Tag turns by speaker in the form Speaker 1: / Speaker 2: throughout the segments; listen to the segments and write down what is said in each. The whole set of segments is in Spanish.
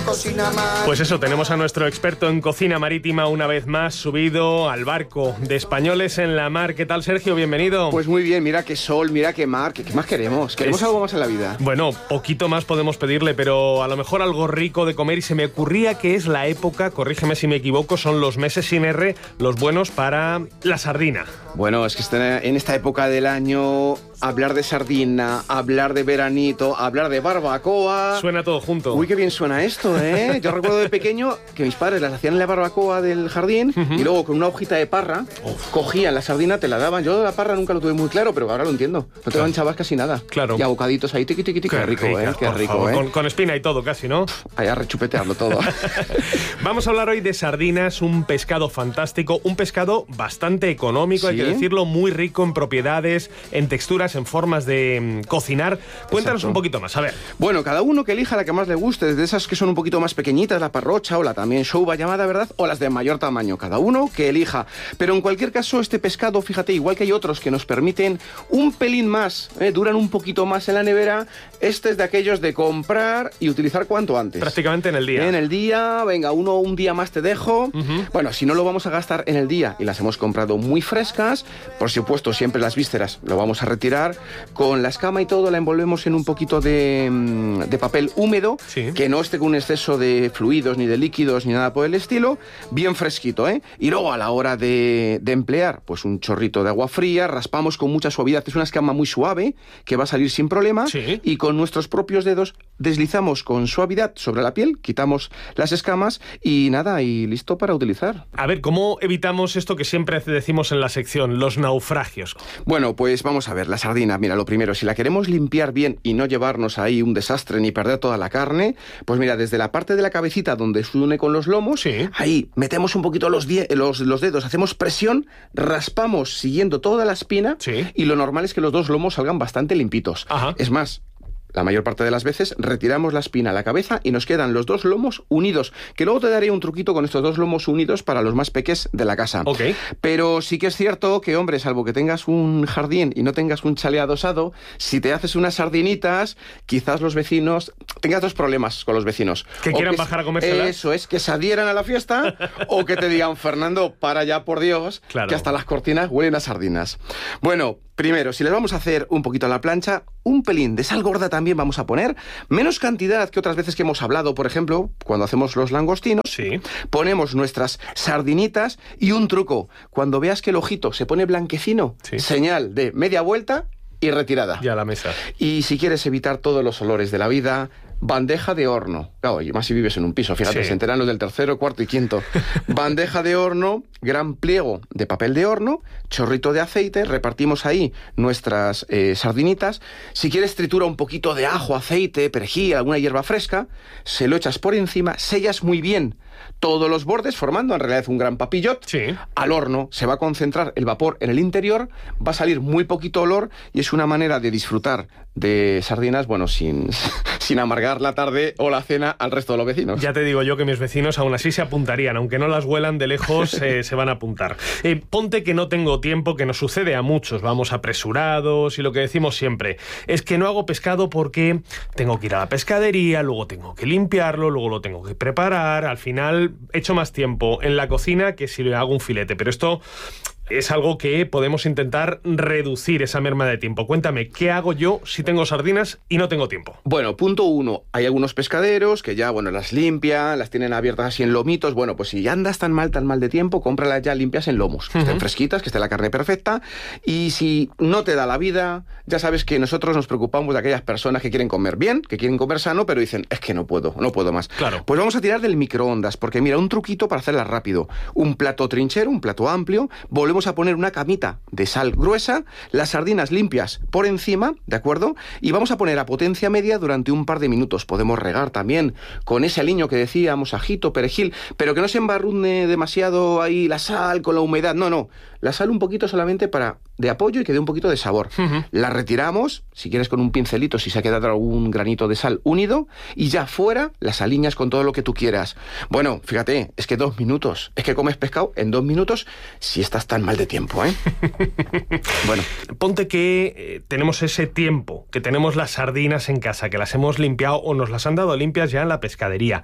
Speaker 1: cocina mar.
Speaker 2: Pues eso, tenemos a nuestro experto en cocina marítima una vez más subido al barco de Españoles en la Mar. ¿Qué tal, Sergio? Bienvenido.
Speaker 3: Pues muy bien, mira qué sol, mira qué mar, ¿qué más queremos? ¿Queremos algo más en la vida?
Speaker 2: Bueno, poquito más podemos pedirle, pero a lo mejor algo rico de comer, y se me ocurría que es la época, corrígeme si me equivoco, son los meses sin R, los buenos para la sardina.
Speaker 3: Bueno, es que en esta época del año hablar de sardina, hablar de veranito, hablar de barbacoa...
Speaker 2: Suena todo junto.
Speaker 3: Uy, qué bien suena esto, ¿eh? Yo recuerdo de pequeño que mis padres las hacían en la barbacoa del jardín y luego con una hojita de parra cogían la sardina, te la daban. Yo de la parra nunca lo tuve muy claro, pero ahora lo entiendo. No te manchabas casi nada.
Speaker 2: Claro.
Speaker 3: Y a bocaditos ahí, tiqui, tiqui, tiqui. Qué rico,
Speaker 2: rica,
Speaker 3: Qué rico,
Speaker 2: favor. Con espina y todo casi, ¿no?
Speaker 3: Ahí a rechupetearlo todo.
Speaker 2: Vamos a hablar hoy de sardinas, un pescado fantástico, un pescado bastante económico,
Speaker 3: ¿Sí?
Speaker 2: hay que decirlo, muy rico en propiedades, en texturas, en formas de cocinar. Cuéntanos un poquito más, a ver.
Speaker 3: Bueno, cada uno que elija la que más le guste, desde esas que son un poquito más pequeñitas, la parrocha o la también shouba llamada, ¿verdad? O las de mayor tamaño, cada uno que elija. Pero en cualquier caso, este pescado, fíjate, igual que hay otros que nos permiten un pelín más, duran un poquito más en la nevera, este es de aquellos de comprar y utilizar cuanto antes.
Speaker 2: Prácticamente en el día.
Speaker 3: En el día, venga, un día más te dejo. Bueno, si no lo vamos a gastar en el día y las hemos comprado muy frescas, por supuesto, siempre las vísceras lo vamos a retirar. Con la escama y todo la envolvemos en un poquito de papel húmedo,
Speaker 2: sí,
Speaker 3: que no esté con un exceso de fluidos, ni de líquidos, ni nada por el estilo, bien fresquito, ¿eh? Y luego a la hora de emplear, pues un chorrito de agua fría, raspamos con mucha suavidad, es una escama muy suave, que va a salir sin problema,
Speaker 2: sí,
Speaker 3: y con nuestros propios dedos deslizamos con suavidad sobre la piel, quitamos las escamas y nada, y listo para utilizar.
Speaker 2: A ver, ¿cómo evitamos esto que siempre decimos en la sección, los naufragios?
Speaker 3: Bueno, pues vamos a ver, la sardina, mira, lo primero, si la queremos limpiar bien y no llevarnos ahí un desastre ni perder toda la carne, pues mira, desde la parte de la cabecita donde se une con los lomos,
Speaker 2: sí,
Speaker 3: ahí metemos un poquito los dedos, hacemos presión, raspamos siguiendo toda la espina,
Speaker 2: sí,
Speaker 3: y lo normal es que los dos lomos salgan bastante limpitos.
Speaker 2: Ajá.
Speaker 3: Es más, la mayor parte de las veces retiramos la espina a la cabeza y nos quedan los dos lomos unidos, que luego te daré un truquito con estos dos lomos unidos para los más peques de la casa.
Speaker 2: Ok.
Speaker 3: Pero sí que es cierto que, hombre, salvo que tengas un jardín y no tengas un chalet adosado, si te haces unas sardinitas, quizás los vecinos... Tengas dos problemas con los vecinos.
Speaker 2: Que quieran bajar a comérselas.
Speaker 3: Eso es, que se adhieran a la fiesta o que te digan, Fernando, para ya, por Dios,
Speaker 2: claro,
Speaker 3: que hasta las cortinas huelen a sardinas. Bueno, primero, si les vamos a hacer un poquito a la plancha, un pelín de sal gorda también vamos a poner, menos cantidad que otras veces que hemos hablado, por ejemplo, cuando hacemos los langostinos.
Speaker 2: Sí.
Speaker 3: Ponemos nuestras sardinitas y un truco, cuando veas que el ojito se pone blanquecino,
Speaker 2: sí,
Speaker 3: señal de media vuelta y retirada.
Speaker 2: Ya a la mesa.
Speaker 3: Y si quieres evitar todos los olores de la vida, bandeja de horno. Claro, y más si vives en un piso, fíjate,
Speaker 2: sí,
Speaker 3: se enteran los del tercero, cuarto y quinto. Bandeja de horno, gran pliego de papel de horno, chorrito de aceite, repartimos ahí nuestras sardinitas. Si quieres, tritura un poquito de ajo, aceite, perejil, alguna hierba fresca, se lo echas por encima, sellas muy bien todos los bordes, formando en realidad un gran papillot.
Speaker 2: Sí.
Speaker 3: Al horno se va a concentrar el vapor en el interior, va a salir muy poquito olor y es una manera de disfrutar de sardinas, bueno, sin amargar la tarde o la cena al resto de los vecinos.
Speaker 2: Ya te digo yo que mis vecinos aún así se apuntarían, aunque no las huelan de lejos, se van a apuntar. Ponte que no tengo tiempo, que nos sucede a muchos, vamos apresurados y lo que decimos siempre, es que no hago pescado porque tengo que ir a la pescadería, luego tengo que limpiarlo, luego lo tengo que preparar, al final echo más tiempo en la cocina que si le hago un filete, pero esto... es algo que podemos intentar reducir esa merma de tiempo. Cuéntame, ¿qué hago yo si tengo sardinas y no tengo tiempo?
Speaker 3: Bueno, punto uno. Hay algunos pescaderos que ya, bueno, las limpian, las tienen abiertas así en lomitos. Bueno, pues si ya andas tan mal de tiempo, cómpralas ya limpias en lomos. Que estén fresquitas, que esté la carne perfecta. Y si no te da la vida, ya sabes que nosotros nos preocupamos de aquellas personas que quieren comer bien, que quieren comer sano, pero dicen, es que no puedo más.
Speaker 2: Claro.
Speaker 3: Pues vamos a tirar del microondas, porque mira, un truquito para hacerlas rápido. Un plato trinchero, un plato amplio, volvemos a poner una camita de sal gruesa, las sardinas limpias por encima, ¿de acuerdo? Y vamos a poner a potencia media durante un par de minutos. Podemos regar también con ese aliño que decíamos, ajito, perejil, pero que no se embarrune demasiado ahí la sal con la humedad. No. La sal un poquito solamente para de apoyo y que dé un poquito de sabor. La retiramos, si quieres con un pincelito, si se ha quedado algún granito de sal unido, y ya fuera las aliñas con todo lo que tú quieras. Bueno, fíjate, es que 2 minutos, es que comes pescado en 2 minutos si estás tan mal de tiempo, ¿eh? Bueno.
Speaker 2: Ponte que tenemos ese tiempo, que tenemos las sardinas en casa, que las hemos limpiado o nos las han dado limpias ya en la pescadería.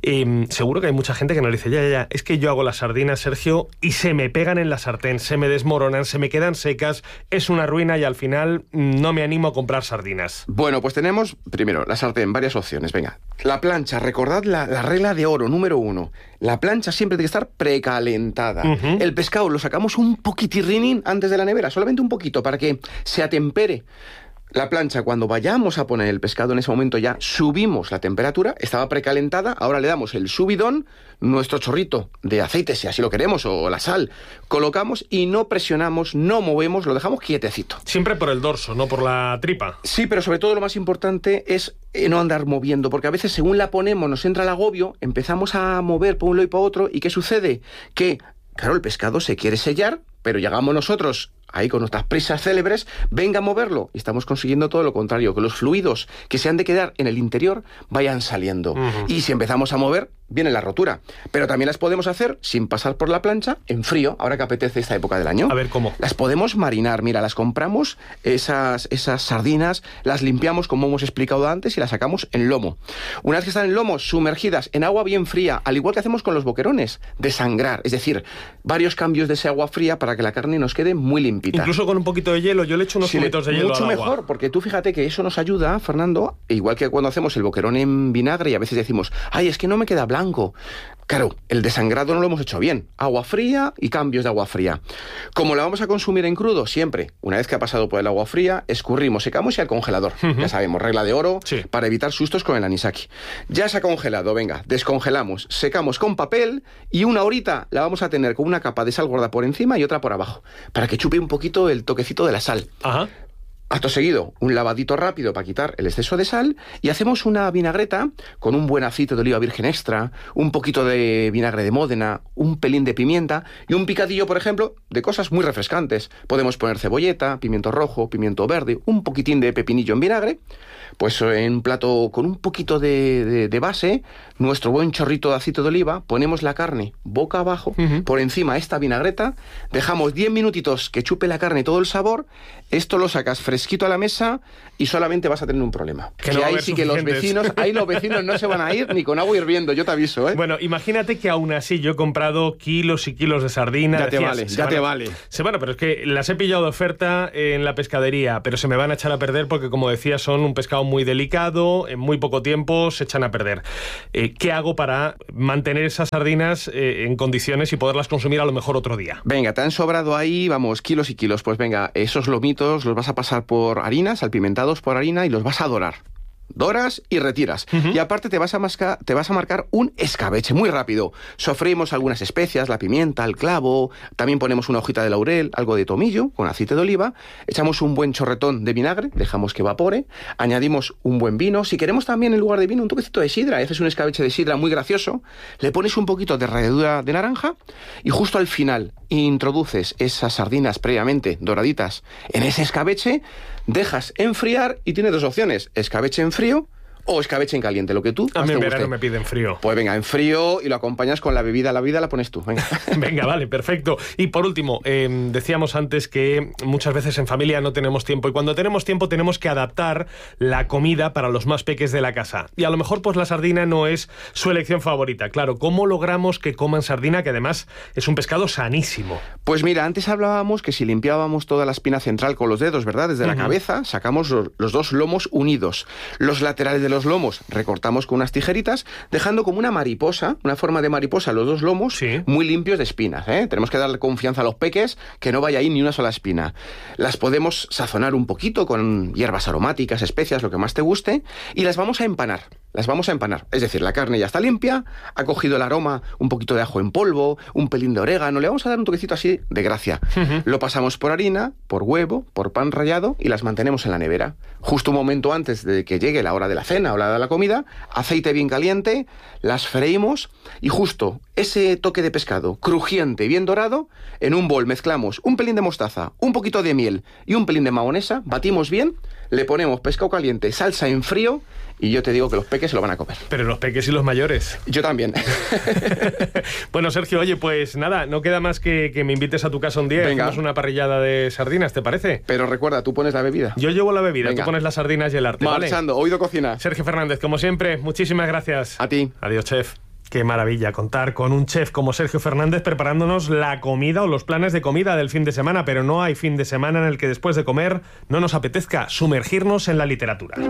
Speaker 2: Seguro que hay mucha gente que nos dice, ya, es que yo hago las sardinas, Sergio, y se me pegan en la sartén, se me desmoronan, se me quedan secas, es una ruina y al final no me animo a comprar sardinas.
Speaker 3: Bueno, pues tenemos, primero, la sartén, varias opciones. Venga, la plancha, recordad la regla de oro, número 1. La plancha siempre tiene que estar precalentada. El pescado lo sacamos un poquitirrinín antes de la nevera, solamente un poquito, para que se atempere. La plancha, cuando vayamos a poner el pescado, en ese momento ya subimos la temperatura, estaba precalentada, ahora le damos el subidón, nuestro chorrito de aceite, si así lo queremos, o la sal, colocamos y no presionamos, no movemos, lo dejamos quietecito.
Speaker 2: Siempre por el dorso, no por la tripa.
Speaker 3: Sí, pero sobre todo lo más importante es no andar moviendo, porque a veces según la ponemos nos entra el agobio, empezamos a mover por un lado y por otro, ¿y qué sucede? Que, claro, el pescado se quiere sellar, pero llegamos nosotros ahí con nuestras prisas célebres, venga a moverlo. Y estamos consiguiendo todo lo contrario, que los fluidos que se han de quedar en el interior vayan saliendo. Y si empezamos a mover, viene la rotura. Pero también las podemos hacer sin pasar por la plancha, en frío, ahora que apetece esta época del año.
Speaker 2: A ver, ¿cómo?
Speaker 3: Las podemos marinar. Mira, las compramos, esas sardinas, las limpiamos como hemos explicado antes y las sacamos en lomo. Una vez que están en lomo, sumergidas en agua bien fría, al igual que hacemos con los boquerones, desangrar. Es decir, varios cambios de ese agua fría para que la carne nos quede muy limpita.
Speaker 2: Incluso con un poquito de hielo, yo le echo unos cubitos de hielo
Speaker 3: mucho
Speaker 2: al agua.
Speaker 3: Mejor, porque tú fíjate que eso nos ayuda, Fernando, igual que cuando hacemos el boquerón en vinagre y a veces decimos, ay, es que no me queda blanco. Claro, el desangrado no lo hemos hecho bien. Agua fría y cambios de agua fría. Como la vamos a consumir en crudo, siempre, una vez que ha pasado por el agua fría, escurrimos, secamos y al congelador. Ya sabemos, regla de oro, para evitar sustos con el anisaki. Ya se ha congelado, venga, descongelamos, secamos con papel y una horita la vamos a tener con una capa de sal gorda por encima y otra por abajo, para que chupe un poquito el toquecito de la sal.
Speaker 2: Ajá.
Speaker 3: Acto seguido, un lavadito rápido para quitar el exceso de sal y hacemos una vinagreta con un buen aceite de oliva virgen extra, un poquito de vinagre de Módena, un pelín de pimienta y un picadillo, por ejemplo, de cosas muy refrescantes. Podemos poner cebolleta, pimiento rojo, pimiento verde, un poquitín de pepinillo en vinagre. Pues en un plato con un poquito de base, nuestro buen chorrito de aceite de oliva, ponemos la carne boca abajo, por encima esta vinagreta, dejamos 10 minutitos que chupe la carne todo el sabor, esto lo sacas fresquito a la mesa y solamente vas a tener un problema.
Speaker 2: Que no
Speaker 3: ahí sí que los vecinos no se van a ir ni con agua hirviendo, yo te aviso, ¿eh?
Speaker 2: Bueno, imagínate que aún así yo he comprado kilos y kilos de sardinas.
Speaker 3: Ya te vale.
Speaker 2: Bueno, pero es que las he pillado de oferta en la pescadería, pero se me van a echar a perder porque, como decía, son un pescado muy delicado, en muy poco tiempo se echan a perder. ¿Qué hago para mantener esas sardinas en condiciones y poderlas consumir a lo mejor otro día?
Speaker 3: Venga, te han sobrado ahí, vamos, kilos y kilos. Pues venga, esos lomitos los vas a pasar por harina, salpimentados por harina y los vas a dorar. Doras y retiras. Y aparte te vas a marcar un escabeche muy rápido. Sofreímos algunas especias, la pimienta, el clavo, también ponemos una hojita de laurel, algo de tomillo con aceite de oliva, echamos un buen chorretón de vinagre, dejamos que evapore, añadimos un buen vino, si queremos también en lugar de vino un toquecito de sidra, haces un escabeche de sidra muy gracioso, le pones un poquito de ralladura de naranja y justo al final introduces esas sardinas previamente doraditas en ese escabeche, dejas enfriar y tienes dos opciones, escabeche en frío o escabeche en caliente, lo que tú
Speaker 2: a mí en verano
Speaker 3: guste.
Speaker 2: me piden frío.
Speaker 3: Pues venga, en frío y lo acompañas con la bebida la pones tú, venga.
Speaker 2: Venga, vale, perfecto. Y por último, decíamos antes que muchas veces en familia no tenemos tiempo y cuando tenemos tiempo tenemos que adaptar la comida para los más peques de la casa. Y a lo mejor pues la sardina no es su elección favorita. Claro, ¿cómo logramos que coman sardina, que además es un pescado sanísimo?
Speaker 3: Pues mira, antes hablábamos que si limpiábamos toda la espina central con los dedos, ¿verdad? Desde la cabeza, sacamos los dos lomos unidos. Los laterales de los lomos recortamos con unas tijeritas, dejando como una mariposa, una forma de mariposa los dos lomos, muy limpios de espinas, ¿eh? Tenemos que darle confianza a los peques, que no vaya ahí ni una sola espina. Las podemos sazonar un poquito con hierbas aromáticas, especias, lo que más te guste, y las vamos a empanar. Es decir, la carne ya está limpia, ha cogido el aroma, un poquito de ajo en polvo, un pelín de orégano, le vamos a dar un toquecito así de gracia. Lo pasamos por harina, por huevo, por pan rallado y las mantenemos en la nevera. Justo un momento antes de que llegue la hora de la cena cena o la de la comida, aceite bien caliente, las freímos y justo ese toque de pescado crujiente, bien dorado, en un bol mezclamos un pelín de mostaza, un poquito de miel y un pelín de mahonesa, batimos bien, le ponemos pescado caliente, salsa en frío y yo te digo que los peques se lo van a comer.
Speaker 2: Pero los peques y los mayores.
Speaker 3: Yo también.
Speaker 2: Bueno, Sergio, oye, pues nada, no queda más que me invites a tu casa un día.
Speaker 3: Venga.
Speaker 2: Hacemos una parrillada de sardinas, ¿te parece?
Speaker 3: Pero recuerda, tú pones la bebida.
Speaker 2: Yo llevo la bebida,
Speaker 3: Venga.
Speaker 2: tú pones las sardinas y el arte, ¿vale?
Speaker 3: Marchando, oído cocina.
Speaker 2: Sergio Fernández, como siempre, muchísimas gracias.
Speaker 3: A ti.
Speaker 2: Adiós, chef. Qué maravilla contar con un chef como Sergio Fernández preparándonos la comida o los planes de comida del fin de semana, pero no hay fin de semana en el que después de comer no nos apetezca sumergirnos en la literatura.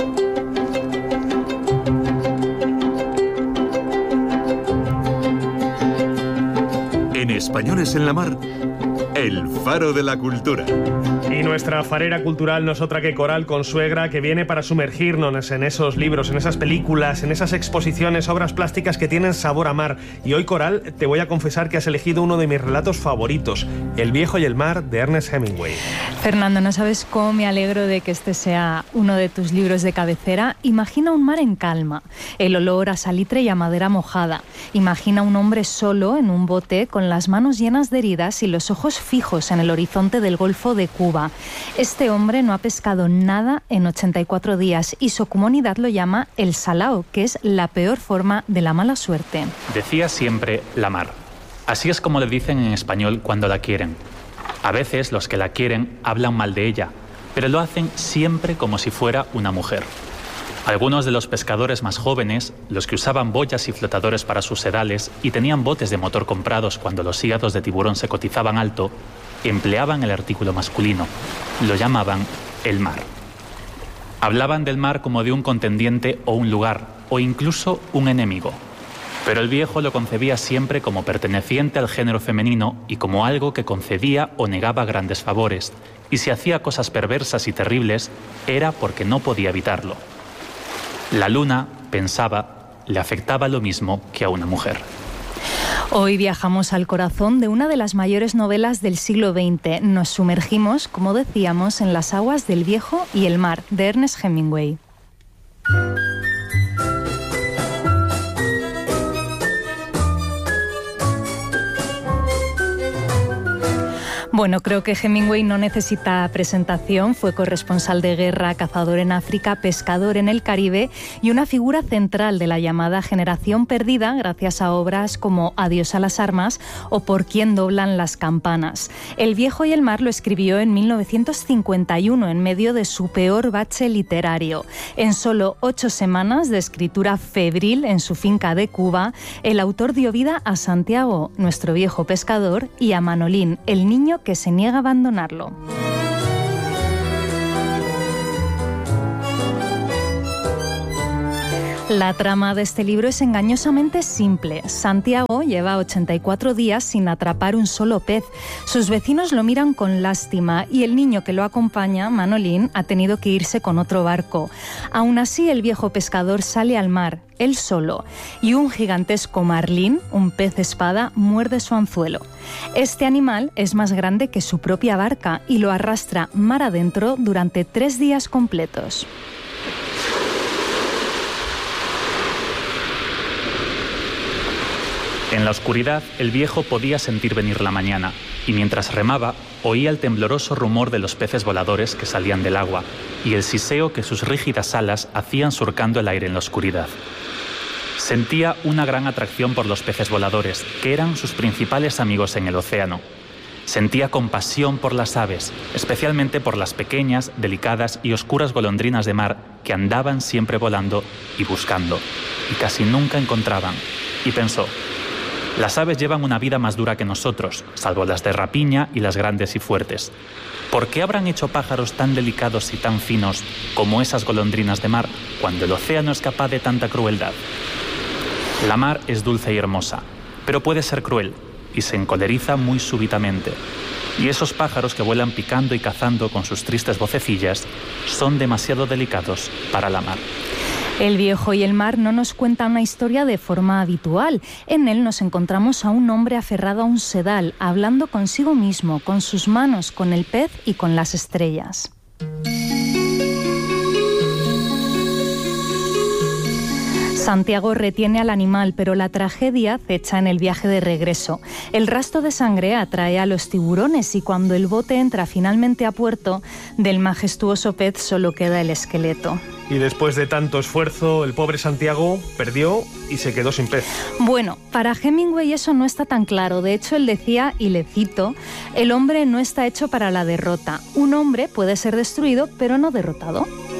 Speaker 1: En Españoles en la Mar, el faro de la cultura.
Speaker 2: Y nuestra farera cultural no es otra que Coral Consuegra, que viene para sumergirnos en esos libros, en esas películas, en esas exposiciones, obras plásticas que tienen sabor a mar. Y hoy, Coral, te voy a confesar que has elegido uno de mis relatos favoritos, El viejo y el mar, de Ernest Hemingway.
Speaker 4: Fernando, no sabes cómo me alegro de que este sea uno de tus libros de cabecera. Imagina un mar en calma, el olor a salitre y a madera mojada. Imagina un hombre solo en un bote con las manos llenas de heridas y los ojos fijos en el horizonte del Golfo de Cuba. Este hombre no ha pescado nada en 84 días y su comunidad lo llama el salao, que es la peor forma de la mala suerte.
Speaker 5: Decía siempre la mar. Así es como le dicen en español cuando la quieren. A veces los que la quieren hablan mal de ella, pero lo hacen siempre como si fuera una mujer. Algunos de los pescadores más jóvenes, los que usaban boyas y flotadores para sus sedales y tenían botes de motor comprados cuando los hígados de tiburón se cotizaban alto, empleaban el artículo masculino. Lo llamaban el mar. Hablaban del mar como de un contendiente o un lugar, o incluso un enemigo. Pero el viejo lo concebía siempre como perteneciente al género femenino y como algo que concedía o negaba grandes favores, y si hacía cosas perversas y terribles, era porque no podía evitarlo. La luna, pensaba, le afectaba lo mismo que a una mujer.
Speaker 4: Hoy viajamos al corazón de una de las mayores novelas del siglo XX. Nos sumergimos, como decíamos, en las aguas del viejo y el mar, de Ernest Hemingway. Bueno, creo que Hemingway no necesita presentación. Fue corresponsal de guerra, cazador en África, pescador en el Caribe y una figura central de la llamada generación perdida gracias a obras como Adiós a las armas o Por quién doblan las campanas. El viejo y el mar lo escribió en 1951 en medio de su peor bache literario. En solo 8 semanas de escritura febril en su finca de Cuba, el autor dio vida a Santiago, nuestro viejo pescador, y a Manolín, el niño que se niega a abandonarlo. La trama de este libro es engañosamente simple. Santiago lleva 84 días sin atrapar un solo pez. Sus vecinos lo miran con lástima y el niño que lo acompaña, Manolín, ha tenido que irse con otro barco. Aún así, el viejo pescador sale al mar, él solo, y un gigantesco marlín, un pez espada, muerde su anzuelo. Este animal es más grande que su propia barca y lo arrastra mar adentro durante 3 días completos.
Speaker 5: En la oscuridad, el viejo podía sentir venir la mañana, y mientras remaba, oía el tembloroso rumor de los peces voladores que salían del agua, y el siseo que sus rígidas alas hacían surcando el aire en la oscuridad. Sentía una gran atracción por los peces voladores, que eran sus principales amigos en el océano. Sentía compasión por las aves, especialmente por las pequeñas, delicadas y oscuras golondrinas de mar que andaban siempre volando y buscando, y casi nunca encontraban. Y pensó: las aves llevan una vida más dura que nosotros, salvo las de rapiña y las grandes y fuertes. ¿Por qué habrán hecho pájaros tan delicados y tan finos como esas golondrinas de mar, cuando el océano es capaz de tanta crueldad? La mar es dulce y hermosa, pero puede ser cruel, y se encoleriza muy súbitamente. Y esos pájaros que vuelan picando y cazando con sus tristes vocecillas son demasiado delicados para la mar.
Speaker 4: El viejo y el mar no nos cuenta una historia de forma habitual. En él nos encontramos a un hombre aferrado a un sedal, hablando consigo mismo, con sus manos, con el pez y con las estrellas. Santiago retiene al animal, pero la tragedia acecha en el viaje de regreso. El rastro de sangre atrae a los tiburones y cuando el bote entra finalmente a puerto, del majestuoso pez solo queda el esqueleto.
Speaker 2: Y después de tanto esfuerzo, el pobre Santiago perdió y se quedó sin pez.
Speaker 4: Bueno, para Hemingway eso no está tan claro. De hecho, él decía, y le cito, el hombre no está hecho para la derrota. Un hombre puede ser destruido, pero no derrotado.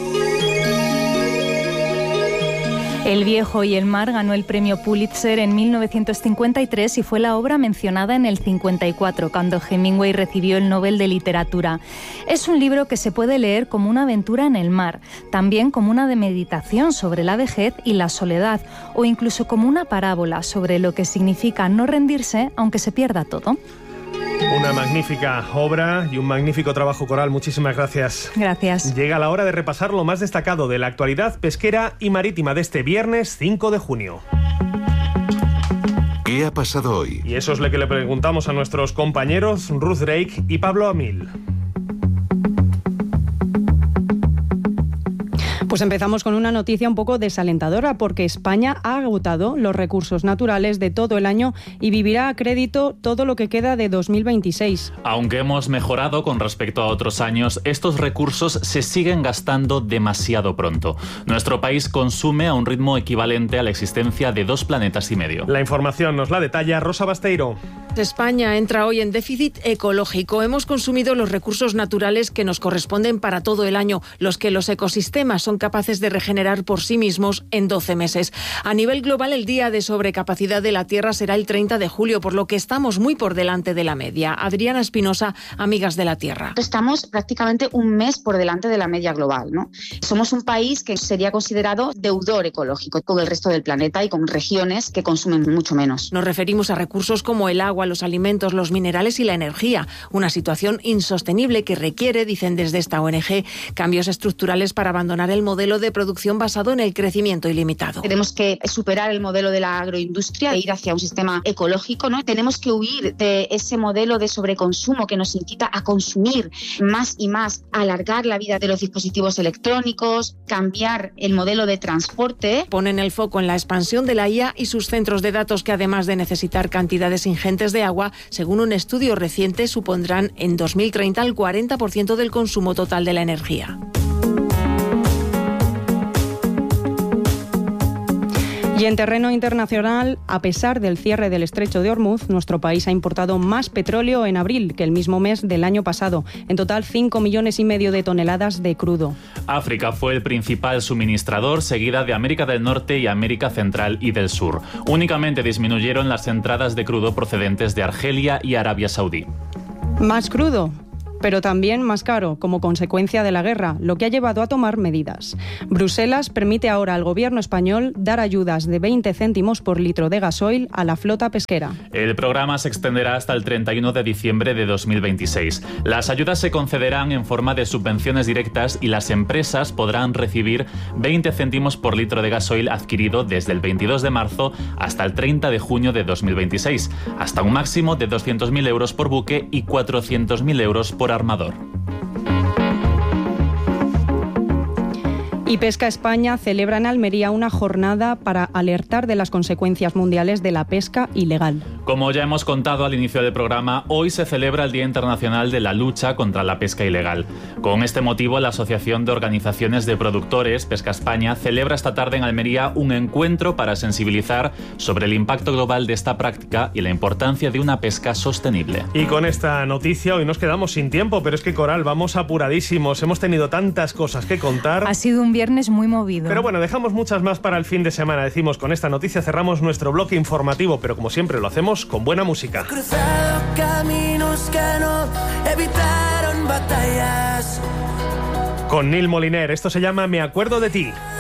Speaker 4: El viejo y el mar ganó el premio Pulitzer en 1953 y fue la obra mencionada en el 54, cuando Hemingway recibió el Nobel de Literatura. Es un libro que se puede leer como una aventura en el mar, también como una de meditación sobre la vejez y la soledad, o incluso como una parábola sobre lo que significa no rendirse aunque se pierda todo.
Speaker 2: Una magnífica obra y un magnífico trabajo, Coral. Muchísimas gracias.
Speaker 4: Gracias.
Speaker 2: Llega la hora de repasar lo más destacado de la actualidad pesquera y marítima de este viernes 5 de junio.
Speaker 1: ¿Qué ha pasado hoy?
Speaker 2: Y eso es lo que le preguntamos a nuestros compañeros Ruth Drake y Pablo Amil.
Speaker 6: Pues empezamos con una noticia un poco desalentadora porque España ha agotado los recursos naturales de todo el año y vivirá a crédito todo lo que queda de 2026.
Speaker 5: Aunque hemos mejorado con respecto a otros años, estos recursos se siguen gastando demasiado pronto. Nuestro país consume a un ritmo equivalente a la existencia de 2 planetas y medio.
Speaker 2: La información nos la detalla Rosa Basteiro.
Speaker 7: España entra hoy en déficit ecológico. Hemos consumido los recursos naturales que nos corresponden para todo el año, los que los ecosistemas son capaces de regenerar por sí mismos en 12 meses. A nivel global, el día de sobrecapacidad de la Tierra será el 30 de julio, por lo que estamos muy por delante de la media. Adriana Espinosa, Amigas de la Tierra.
Speaker 8: Estamos prácticamente un mes por delante de la media global, ¿no? Somos un país que sería considerado deudor ecológico con el resto del planeta y con regiones que consumen mucho menos.
Speaker 7: Nos referimos a recursos como el agua, los alimentos, los minerales y la energía. Una situación insostenible que requiere, dicen desde esta ONG, cambios estructurales para abandonar el modelo de producción basado en el crecimiento ilimitado.
Speaker 8: Tenemos que superar el modelo de la agroindustria e ir hacia un sistema ecológico, ¿no? Tenemos que huir de ese modelo de sobreconsumo que nos incita a consumir más y más, alargar la vida de los dispositivos electrónicos, cambiar el modelo de transporte.
Speaker 7: Ponen el foco en la expansión de la IA y sus centros de datos que, además de necesitar cantidades ingentes de agua, según un estudio reciente, supondrán en 2030 el 40% del consumo total de la energía.
Speaker 6: Y en terreno internacional, a pesar del cierre del estrecho de Hormuz, nuestro país ha importado más petróleo en abril que el mismo mes del año pasado. En total, 5,5 millones de toneladas de crudo.
Speaker 5: África fue el principal suministrador, seguida de América del Norte y América Central y del Sur. Únicamente disminuyeron las entradas de crudo procedentes de Argelia y Arabia Saudí.
Speaker 6: Más crudo, pero también más caro como consecuencia de la guerra, lo que ha llevado a tomar medidas. Bruselas permite ahora al gobierno español dar ayudas de 20 céntimos por litro de gasoil a la flota pesquera.
Speaker 5: El programa se extenderá hasta el 31 de diciembre de 2026. Las ayudas se concederán en forma de subvenciones directas y las empresas podrán recibir 20 céntimos por litro de gasoil adquirido desde el 22 de marzo hasta el 30 de junio de 2026, hasta un máximo de 200.000 euros por buque y 400.000 euros por armador.
Speaker 6: Y Pesca España celebra en Almería una jornada para alertar de las consecuencias mundiales de la pesca ilegal.
Speaker 5: Como ya hemos contado al inicio del programa, hoy se celebra el Día Internacional de la Lucha contra la Pesca Ilegal. Con este motivo, la Asociación de Organizaciones de Productores, Pesca España, celebra esta tarde en Almería un encuentro para sensibilizar sobre el impacto global de esta práctica y la importancia de una pesca sostenible.
Speaker 2: Y con esta noticia hoy nos quedamos sin tiempo, pero es que, Coral, vamos apuradísimos. Hemos tenido tantas cosas que contar.
Speaker 4: Ha sido un viernes muy movido.
Speaker 2: Pero bueno, dejamos muchas más para el fin de semana. Decimos, con esta noticia cerramos nuestro bloque informativo, pero como siempre lo hacemos con buena música.
Speaker 9: He cruzado caminos que no evitaron batallas.
Speaker 2: Con Neil Moliner, esto se llama Me acuerdo de ti.